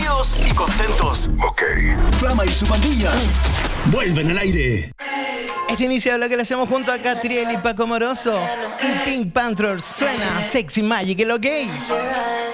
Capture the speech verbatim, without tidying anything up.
feos y contentos. Ok. Flama y su pandilla vuelven al aire. Este inicio de lo que le hacemos junto a Catriel y Paco Moroso y Pink Panthers. Suena Sexy Magic, el ok.